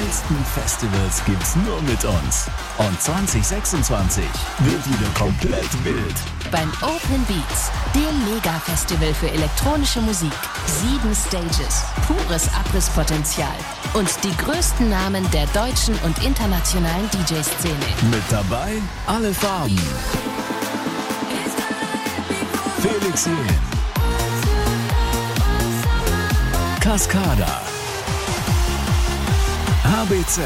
coolsten Festivals gibt's nur mit uns. Und 2026 wird wieder komplett wild. Beim Open Beats, dem Mega-Festival für elektronische Musik. 7 Stages, pures Abrisspotenzial und die größten Namen der deutschen und internationalen DJ-Szene. Mit dabei alle Farben. Felix Jähn, Cascada, HBZ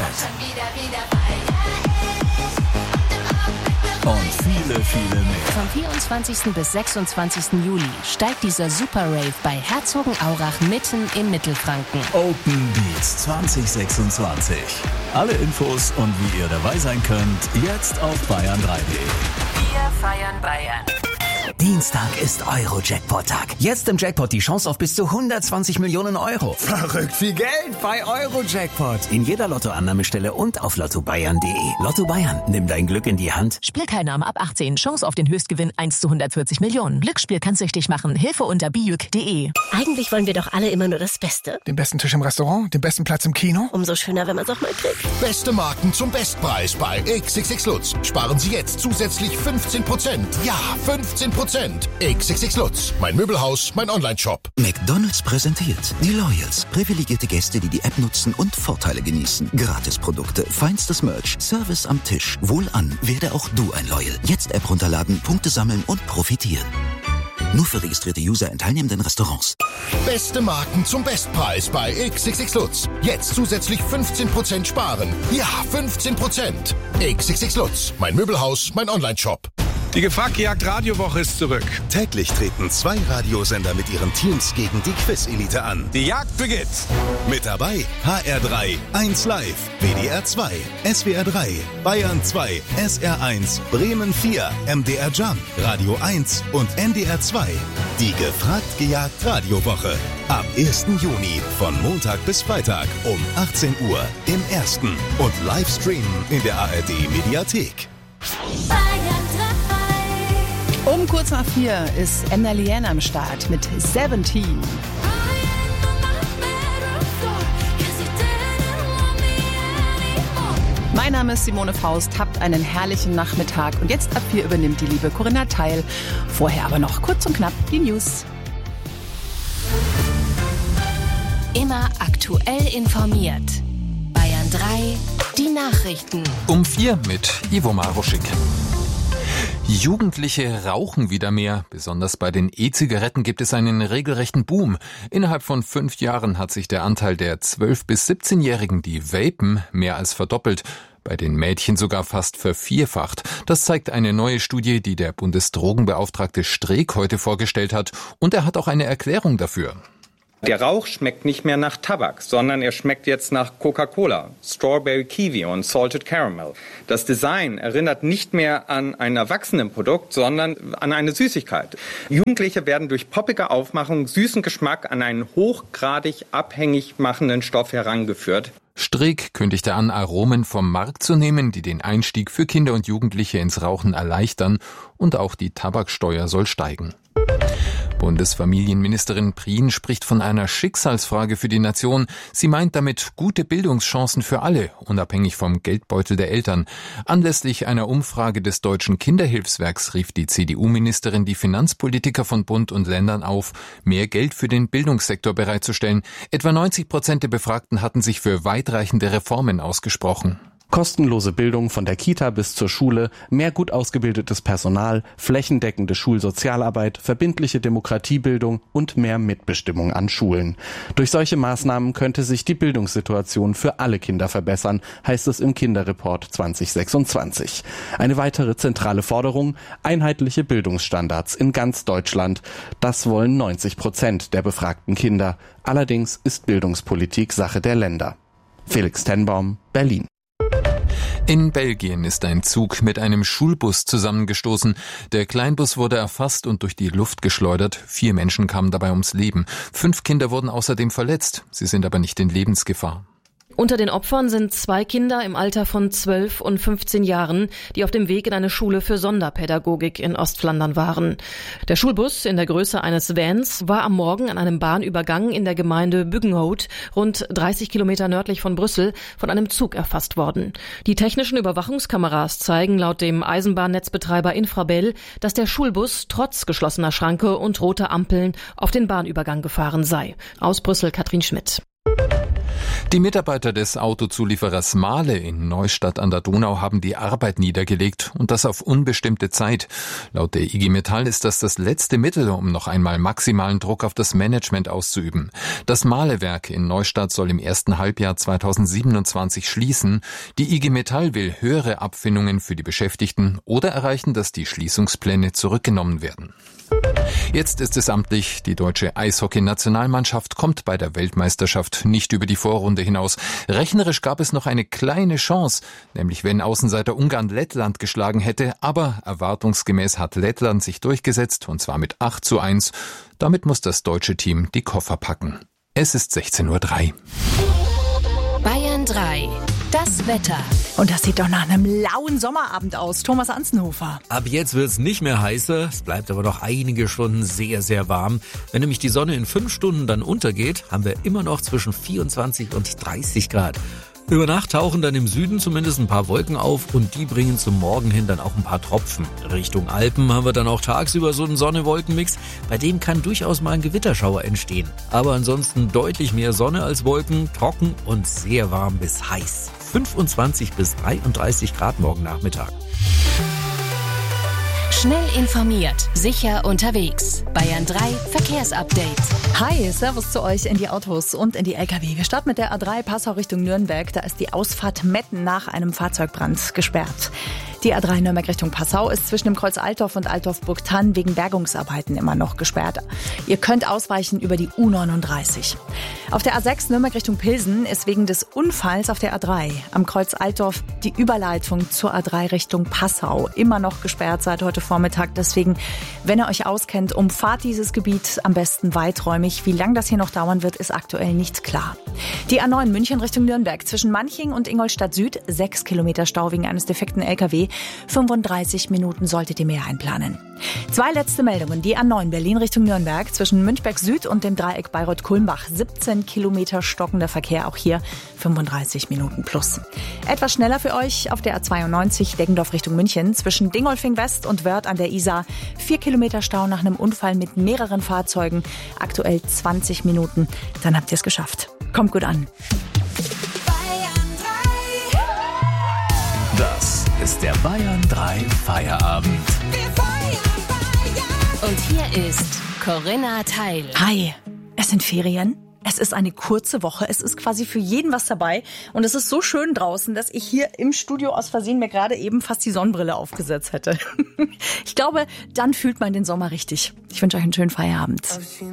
und viele, viele mehr. Vom 24. bis 26. Juli steigt dieser Super Rave bei Herzogenaurach mitten im Mittelfranken. Open Beats 2026. Alle Infos und wie ihr dabei sein könnt, jetzt auf bayern3.de. Wir feiern Bayern. Dienstag ist Euro-Jackpot-Tag. Jetzt im Jackpot die Chance auf bis zu 120 Millionen Euro. Verrückt viel Geld bei Euro-Jackpot. In jeder Lottoannahmestelle und auf lottobayern.de. Lotto Bayern, nimm dein Glück in die Hand. Spielteilnahme ab 18. Chance auf den Höchstgewinn 1 zu 140 Millionen. Glücksspiel kann süchtig machen. Hilfe unter bijuk.de. Eigentlich wollen wir doch alle immer nur das Beste. Den besten Tisch im Restaurant, den besten Platz im Kino. Umso schöner, wenn man es auch mal kriegt. Beste Marken zum Bestpreis bei XXX Lutz. Sparen Sie jetzt zusätzlich 15%. Ja, 15%. XXX Lutz. Mein Möbelhaus, mein Onlineshop. McDonald's präsentiert die Loyals. Privilegierte Gäste, die die App nutzen und Vorteile genießen. Gratisprodukte, feinstes Merch, Service am Tisch. Wohlan, werde auch du ein Loyal. Jetzt App runterladen, Punkte sammeln und profitieren. Nur für registrierte User in teilnehmenden Restaurants. Beste Marken zum Bestpreis bei XXX Lutz. Jetzt zusätzlich 15% sparen. Ja, 15%. XXX Lutz. Mein Möbelhaus, mein Onlineshop. Die Gefragt-Gejagt-Radiowoche ist zurück. Täglich treten 2 Radiosender mit ihren Teams gegen die Quiz-Elite an. Die Jagd beginnt. Mit dabei HR3, 1 Live, WDR 2, SWR 3, Bayern 2, SR 1, Bremen 4, MDR Jump, Radio 1 und NDR 2. Die Gefragt-Gejagt-Radiowoche. Ab 1. Juni von Montag bis Freitag um 18 Uhr im Ersten und Livestreamen in der ARD-Mediathek. Um kurz nach 4 ist Emma Liane am Start mit 17. Mein Name ist Simone Faust, habt einen herrlichen Nachmittag und jetzt ab 4 übernimmt die liebe Corinna Teil. Vorher aber noch kurz und knapp die News. Immer aktuell informiert. Bayern 3, die Nachrichten. Um 4 mit Ivo Maruschik. Jugendliche rauchen wieder mehr. Besonders bei den E-Zigaretten gibt es einen regelrechten Boom. Innerhalb von 5 Jahren hat sich der Anteil der 12- bis 17-Jährigen, die vapen, mehr als verdoppelt. Bei den Mädchen sogar fast vervierfacht. Das zeigt eine neue Studie, die der Bundesdrogenbeauftragte Streeck heute vorgestellt hat. Und er hat auch eine Erklärung dafür. Der Rauch schmeckt nicht mehr nach Tabak, sondern er schmeckt jetzt nach Coca-Cola, Strawberry Kiwi und Salted Caramel. Das Design erinnert nicht mehr an ein Erwachsenenprodukt, sondern an eine Süßigkeit. Jugendliche werden durch poppige Aufmachung, süßen Geschmack an einen hochgradig abhängig machenden Stoff herangeführt. Streeck kündigte an, Aromen vom Markt zu nehmen, die den Einstieg für Kinder und Jugendliche ins Rauchen erleichtern, und auch die Tabaksteuer soll steigen. Bundesfamilienministerin Prien spricht von einer Schicksalsfrage für die Nation. Sie meint damit gute Bildungschancen für alle, unabhängig vom Geldbeutel der Eltern. Anlässlich einer Umfrage des Deutschen Kinderhilfswerks rief die CDU-Ministerin die Finanzpolitiker von Bund und Ländern auf, mehr Geld für den Bildungssektor bereitzustellen. Etwa 90% der Befragten hatten sich für weitreichende Reformen ausgesprochen. Kostenlose Bildung von der Kita bis zur Schule, mehr gut ausgebildetes Personal, flächendeckende Schulsozialarbeit, verbindliche Demokratiebildung und mehr Mitbestimmung an Schulen. Durch solche Maßnahmen könnte sich die Bildungssituation für alle Kinder verbessern, heißt es im Kinderreport 2026. Eine weitere zentrale Forderung: einheitliche Bildungsstandards in ganz Deutschland. Das wollen 90% der befragten Kinder. Allerdings ist Bildungspolitik Sache der Länder. Felix Tenbaum, Berlin. In Belgien ist ein Zug mit einem Schulbus zusammengestoßen. Der Kleinbus wurde erfasst und durch die Luft geschleudert. 4 Menschen kamen dabei ums Leben. 5 Kinder wurden außerdem verletzt. Sie sind aber nicht in Lebensgefahr. Unter den Opfern sind 2 Kinder im Alter von 12 und 15 Jahren, die auf dem Weg in eine Schule für Sonderpädagogik in Ostflandern waren. Der Schulbus in der Größe eines Vans war am Morgen an einem Bahnübergang in der Gemeinde Buggenhout, rund 30 Kilometer nördlich von Brüssel, von einem Zug erfasst worden. Die technischen Überwachungskameras zeigen laut dem Eisenbahnnetzbetreiber Infrabel, dass der Schulbus trotz geschlossener Schranke und roter Ampeln auf den Bahnübergang gefahren sei. Aus Brüssel Katrin Schmidt. Die Mitarbeiter des Autozulieferers Mahle in Neustadt an der Donau haben die Arbeit niedergelegt und das auf unbestimmte Zeit. Laut der IG Metall ist das letzte Mittel, um noch einmal maximalen Druck auf das Management auszuüben. Das Mahlewerk in Neustadt soll im ersten Halbjahr 2027 schließen. Die IG Metall will höhere Abfindungen für die Beschäftigten oder erreichen, dass die Schließungspläne zurückgenommen werden. Jetzt ist es amtlich, die deutsche Eishockey-Nationalmannschaft kommt bei der Weltmeisterschaft nicht über die Vorrunde hinaus. Rechnerisch gab es noch eine kleine Chance, nämlich wenn Außenseiter Ungarn Lettland geschlagen hätte, aber erwartungsgemäß hat Lettland sich durchgesetzt, und zwar mit 8:1. Damit muss das deutsche Team die Koffer packen. Es ist 16:03 Uhr. Bayern 3. Das Wetter. Und das sieht doch nach einem lauen Sommerabend aus. Thomas Anzenhofer. Ab jetzt wird's nicht mehr heißer. Es bleibt aber noch einige Stunden sehr, sehr warm. Wenn nämlich die Sonne in 5 Stunden dann untergeht, haben wir immer noch zwischen 24 und 30 Grad. Über Nacht tauchen dann im Süden zumindest ein paar Wolken auf und die bringen zum Morgen hin dann auch ein paar Tropfen. Richtung Alpen haben wir dann auch tagsüber so einen Sonne-Wolken-Mix, bei dem kann durchaus mal ein Gewitterschauer entstehen. Aber ansonsten deutlich mehr Sonne als Wolken, trocken und sehr warm bis heiß. 25 bis 33 Grad morgen Nachmittag. Schnell informiert, sicher unterwegs. Bayern 3 Verkehrsupdate. Hi, Servus zu euch in die Autos und in die LKW. Wir starten mit der A3 Passau Richtung Nürnberg. Da ist die Ausfahrt Metten nach einem Fahrzeugbrand gesperrt. Die A3 Nürnberg Richtung Passau ist zwischen dem Kreuz Altdorf und Altdorf-Burgthann wegen Bergungsarbeiten immer noch gesperrt. Ihr könnt ausweichen über die U39. Auf der A6 Nürnberg Richtung Pilsen ist wegen des Unfalls auf der A3 am Kreuz Altdorf die Überleitung zur A3 Richtung Passau immer noch gesperrt seit heute Vormittag. Deswegen, wenn ihr euch auskennt, umfahrt dieses Gebiet am besten weiträumig. Wie lang das hier noch dauern wird, ist aktuell nicht klar. Die A9 München Richtung Nürnberg zwischen Manching und Ingolstadt Süd 6 Kilometer Stau wegen eines defekten LKW. 35 Minuten solltet ihr mehr einplanen. 2 letzte Meldungen. Die A9 Berlin Richtung Nürnberg zwischen Münchberg Süd und dem Dreieck Bayreuth-Kulmbach. 17 Kilometer stockender Verkehr, auch hier 35 Minuten plus. Etwas schneller für euch auf der A92 Deggendorf Richtung München zwischen Dingolfing West und Wörth an der Isar. 4 Kilometer Stau nach einem Unfall mit mehreren Fahrzeugen. Aktuell 20 Minuten. Dann habt ihr es geschafft. Kommt gut an. Das ist der Bayern 3 Feierabend. Und hier ist Corinna Teil. Hi, es sind Ferien. Es ist eine kurze Woche. Es ist quasi für jeden was dabei. Und es ist so schön draußen, dass ich hier im Studio aus Versehen mir gerade eben fast die Sonnenbrille aufgesetzt hätte. Ich glaube, dann fühlt man den Sommer richtig. Ich wünsche euch einen schönen Feierabend.